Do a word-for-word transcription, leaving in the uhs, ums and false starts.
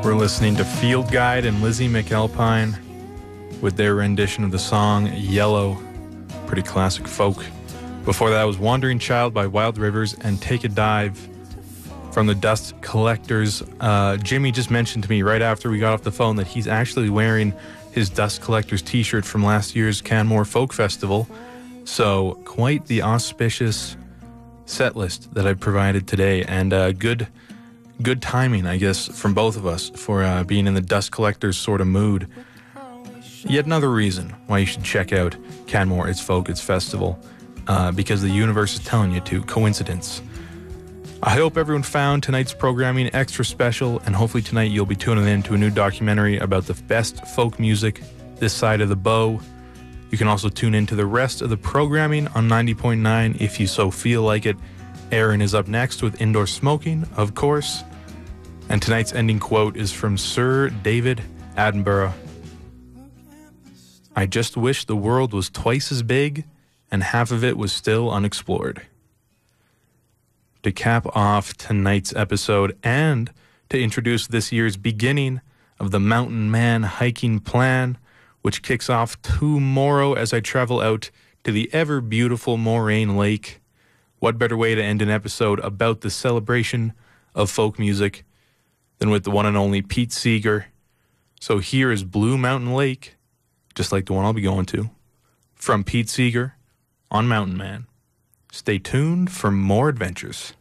We're listening to Field Guide and Lizzie McAlpine with their rendition of the song Yellow, pretty classic folk. Before that was Wandering Child by Wild Rivers and Take a Dive from the Dust Collectors. Uh, Jimmy just mentioned to me right after we got off the phone that he's actually wearing his Dust Collectors t-shirt from last year's Canmore Folk Festival. So quite the auspicious set list that I provided today, and uh, good good timing, I guess, from both of us for uh, being in the Dust Collectors sort of mood. Yet another reason why you should check out Canmore It's Folk, It's Festival, uh, because the universe is telling you to. Coincidence. I hope everyone found tonight's programming extra special, and hopefully tonight you'll be tuning in to a new documentary about the best folk music this side of the bow. You can also tune in to the rest of the programming on ninety point nine if you so feel like it. Aaron is up next with Indoor Smoking, of course. And tonight's ending quote is from Sir David Attenborough. I just wish the world was twice as big and half of it was still unexplored. To cap off tonight's episode and to introduce this year's beginning of the Mountain Man Hiking Plan, which kicks off tomorrow as I travel out to the ever-beautiful Moraine Lake. What better way to end an episode about the celebration of folk music than with the one and only Pete Seeger? So here is Blue Mountain Lake, just like the one I'll be going to, from Pete Seeger on Mountain Man. Stay tuned for more adventures.